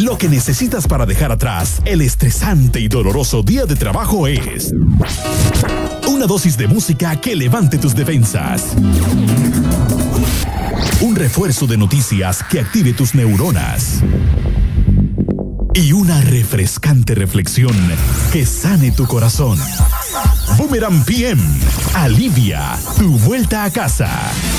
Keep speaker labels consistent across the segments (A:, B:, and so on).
A: Lo que necesitas para dejar atrás el estresante y doloroso día de trabajo es una dosis de música que levante tus defensas, un refuerzo de noticias que active tus neuronas y una refrescante reflexión que sane tu corazón. Boomerang PM alivia tu vuelta a casa.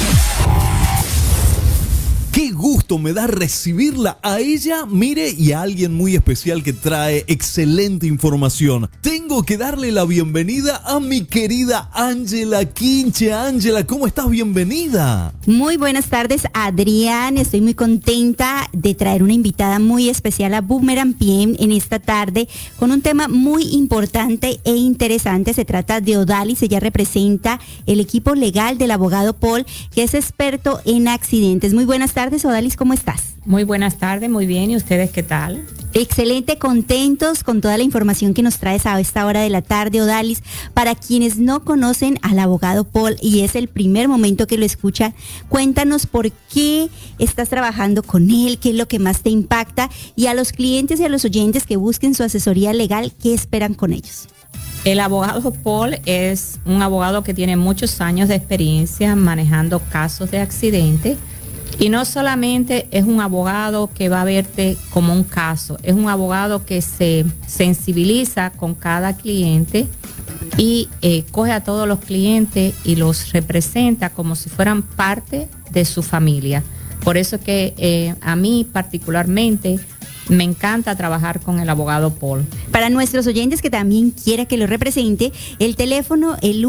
B: Qué gusto me da recibirla a ella, mire, y a alguien muy especial que trae excelente información. Tengo que darle la bienvenida a mi querida Ángela Quinche. Ángela, ¿cómo estás? Bienvenida.
C: Muy buenas tardes, Adrián. Estoy muy contenta de traer una invitada muy especial a Boomerang PM en esta tarde con un tema muy importante e interesante. Se trata de Odalis. Ella representa el equipo legal del abogado Paul, que es experto en accidentes. Muy buenas tardes, Odalis, ¿cómo estás?
D: Muy buenas tardes, muy bien. ¿Y ustedes qué tal?
C: Excelente, contentos con toda la información que nos traes a esta hora de la tarde, Odalis. Para quienes no conocen al abogado Paul y es el primer momento que lo escuchan, cuéntanos por qué estás trabajando con él, qué es lo que más te impacta, y a los clientes y a los oyentes que busquen su asesoría legal, ¿qué esperan con ellos?
D: El abogado Paul es un abogado que tiene muchos años de experiencia manejando casos de accidente. Y no solamente es un abogado que va a verte como un caso, es un abogado que se sensibiliza con cada cliente y coge a todos los clientes y los representa como si fueran parte de su familia. Por eso que a mí particularmente me encanta trabajar con el abogado Paul.
C: Para nuestros oyentes que también quiera que lo represente, el teléfono, el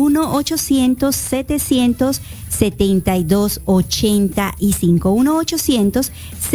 C: 1-800-700-7285.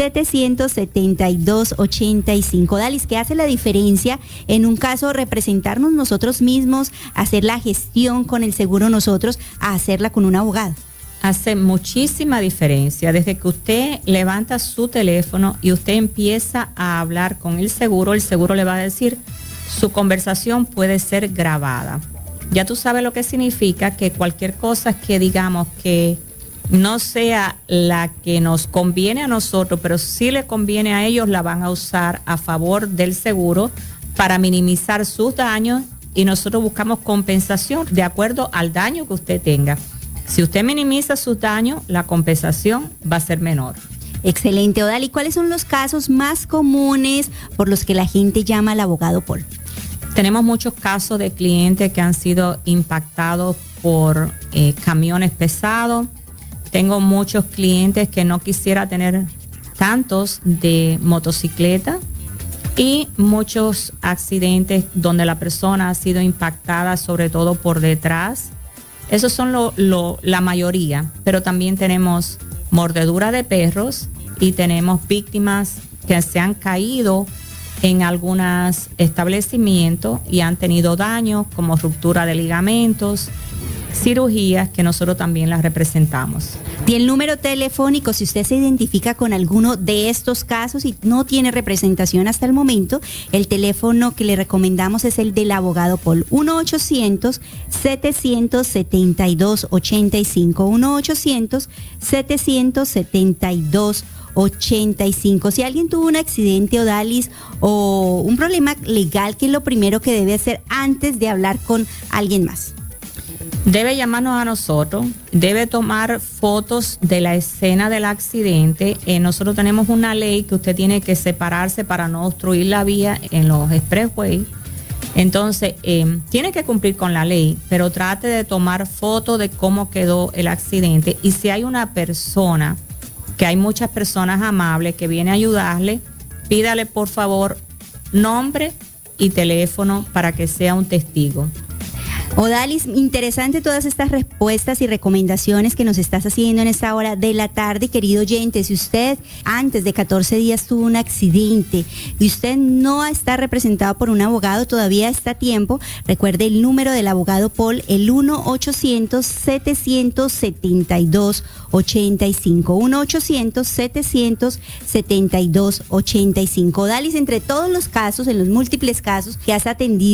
C: 1-800-700-7285. Dalis, ¿qué hace la diferencia en un caso representarnos nosotros mismos, hacer la gestión con el seguro nosotros, a hacerla con un abogado?
D: Hace muchísima diferencia. Desde que usted levanta su teléfono y usted empieza a hablar con el seguro le va a decir, su conversación puede ser grabada. Ya tú sabes lo que significa que cualquier cosa que digamos que no sea la que nos conviene a nosotros, pero sí le conviene a ellos, la van a usar a favor del seguro para minimizar sus daños, y nosotros buscamos compensación de acuerdo al daño que usted tenga. Si usted minimiza sus daños, la compensación va a ser menor.
C: Excelente, Odal. ¿Y cuáles son los casos más comunes por los que la gente llama al abogado Paul?
D: Tenemos muchos casos de clientes que han sido impactados por camiones pesados. Tengo muchos clientes que no quisiera tener tantos de motocicleta, y muchos accidentes donde la persona ha sido impactada sobre todo por detrás. Esos son la mayoría, pero también tenemos mordedura de perros y tenemos víctimas que se han caído en algunos establecimientos y han tenido daños como ruptura de ligamentos, cirugías que nosotros también las representamos.
C: Y el número telefónico, si usted se identifica con alguno de estos casos y no tiene representación hasta el momento, el teléfono que le recomendamos es el del abogado Paul, 1-800-772-85, 1-800-772-85. Si alguien tuvo un accidente, Odalis, o un problema legal, ¿qué es lo primero que debe hacer antes de hablar con alguien más?
D: Debe llamarnos a nosotros, debe tomar fotos de la escena del accidente. Nosotros tenemos una ley que usted tiene que separarse para no obstruir la vía en los expressways. Entonces, tiene que cumplir con la ley, pero trate de tomar fotos de cómo quedó el accidente. Y si hay una persona, que hay muchas personas amables que vienen a ayudarle, pídale por favor nombre y teléfono para que sea un testigo.
C: Odalis, interesante todas estas respuestas y recomendaciones que nos estás haciendo en esta hora de la tarde. Querido oyente, si usted antes de 14 días tuvo un accidente y usted no está representado por un abogado, todavía está a tiempo. Recuerde el número del abogado Paul, el 1-800-772-85, 1-800-772-85. Odalis, entre todos los casos, en los múltiples casos que has atendido,